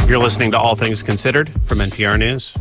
You're listening to All Things Considered from NPR News.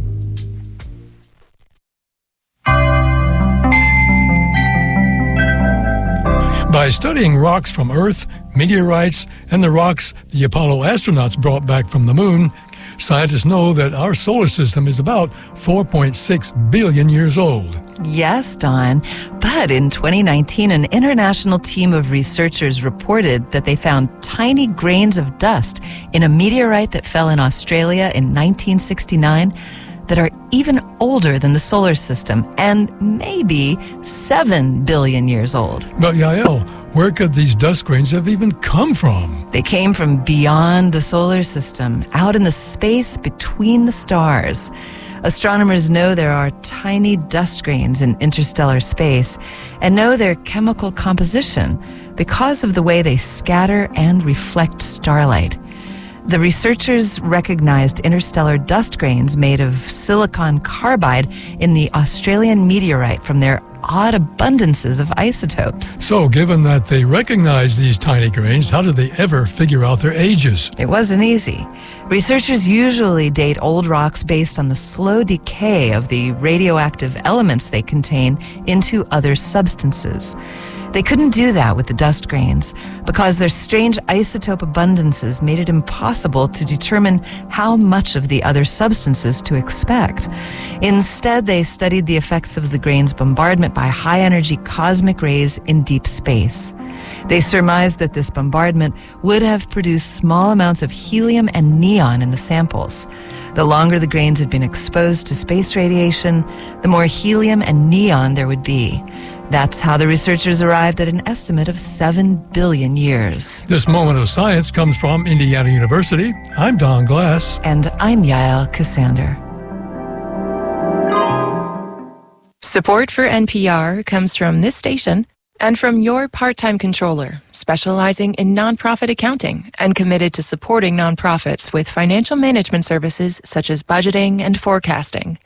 By studying rocks from Earth, meteorites, and the rocks the Apollo astronauts brought back from the moon, scientists know that our solar system is about 4.6 billion years old. Yes, Don. But in 2019, an international team of researchers reported that they found tiny grains of dust in a meteorite that fell in Australia in 1969 that are even older than the solar system and maybe 7 billion years old. But Yael, where could these dust grains have even come from? They came from beyond the solar system, out in the space between the stars. Astronomers know there are tiny dust grains in interstellar space and know their chemical composition because of the way they scatter and reflect starlight. The researchers recognized interstellar dust grains made of silicon carbide in the Australian meteorite from their odd abundances of isotopes. So, given that they recognized these tiny grains, how did they ever figure out their ages? It wasn't easy. Researchers usually date old rocks based on the slow decay of the radioactive elements they contain into other substances. They couldn't do that with the dust grains because their strange isotope abundances made it impossible to determine how much of the other substances to expect. Instead, they studied the effects of the grains' bombardment by high-energy cosmic rays in deep space. They surmised that this bombardment would have produced small amounts of helium and neon in the samples. The longer the grains had been exposed to space radiation, the more helium and neon there would be. That's how the researchers arrived at an estimate of 7 billion years. This moment of science comes from Indiana University. I'm Don Glass. And I'm Yael Cassander. Support for NPR comes from this station and from your part-time controller, specializing in nonprofit accounting and committed to supporting nonprofits with financial management services such as budgeting and forecasting.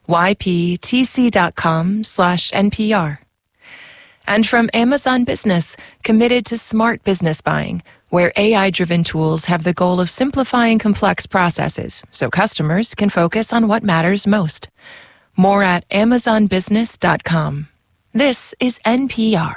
yptc.com/NPR. And from Amazon Business, committed to smart business buying, where AI-driven tools have the goal of simplifying complex processes so customers can focus on what matters most. More at amazonbusiness.com. This is NPR.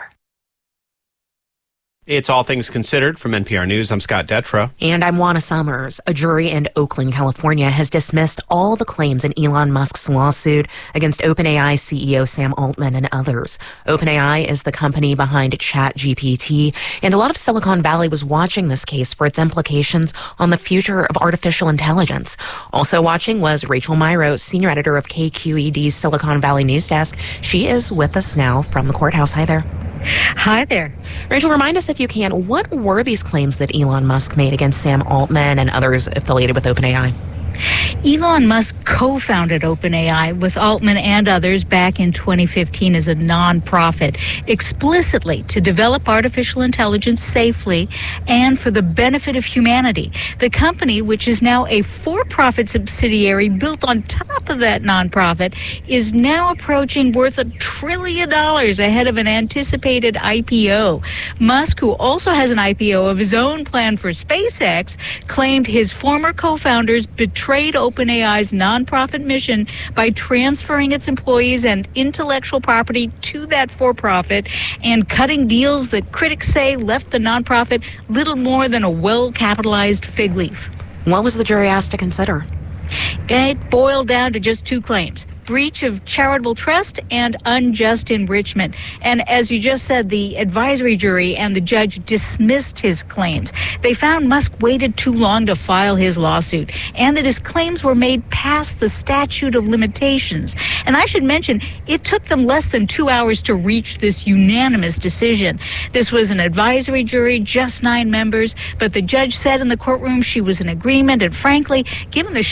It's All Things Considered from NPR News. I'm Scott Detrow. And I'm Juana Summers. A jury in Oakland, California has dismissed all the claims in Elon Musk's lawsuit against OpenAI CEO Sam Altman and others. OpenAI is the company behind ChatGPT, and a lot of Silicon Valley was watching this case for its implications on the future of artificial intelligence. Also watching was Rachel Myrow, senior editor of KQED's Silicon Valley News Desk. She is with us now from the courthouse. Hi there. Hi there. Rachel, remind us if you can, what were these claims that Elon Musk made against Sam Altman and others affiliated with OpenAI? Elon Musk co-founded OpenAI with Altman and others back in 2015 as a nonprofit, explicitly to develop artificial intelligence safely and for the benefit of humanity. The company, which is now a for-profit subsidiary built on top of that nonprofit, is now approaching worth $1 trillion ahead of an anticipated IPO. Musk, who also has an IPO of his own plan for SpaceX, claimed his former co-founders betrayed OpenAI's nonprofit mission by transferring its employees and intellectual property to that for-profit and cutting deals that critics say left the nonprofit little more than a well-capitalized fig leaf. What was the jury asked to consider? It boiled down to just two claims: breach of charitable trust and unjust enrichment. And as you just said, the advisory jury and the judge dismissed his claims. They found Musk waited too long to file his lawsuit and that his claims were made past the statute of limitations. And I should mention, it took them less than 2 hours to reach this unanimous decision. This was an advisory jury, just 9 members, but the judge said in the courtroom she was in agreement, and frankly, given the